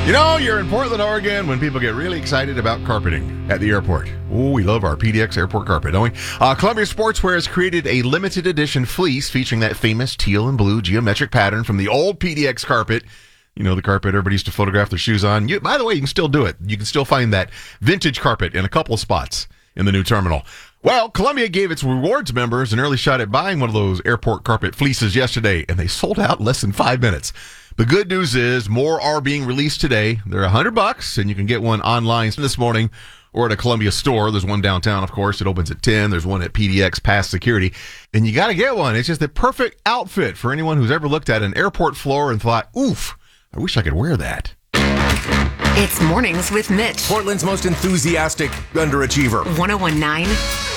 You know, you're in Portland, Oregon when people get really excited about carpeting at the airport. Oh, we love our PDX airport carpet, don't we? Columbia Sportswear has created a limited edition fleece featuring that famous teal and blue geometric pattern from the old PDX carpet. You know, the carpet everybody used to photograph their shoes on. By the way, you can still do it. You can still find that vintage carpet in a couple of spots in the new terminal. Well, Columbia gave its rewards members an early shot at buying one of those airport carpet fleeces yesterday, and they sold out in less than 5 minutes. The good news is more are being released today. They're $100, and you can get one online this morning or at a Columbia store. There's one downtown, of course. It opens at 10. There's one at PDX past security. And you got to get one. It's just the perfect outfit for anyone who's ever looked at an airport floor and thought, oof, I wish I could wear that. It's Mornings with Mitch. Portland's most enthusiastic underachiever. 101.9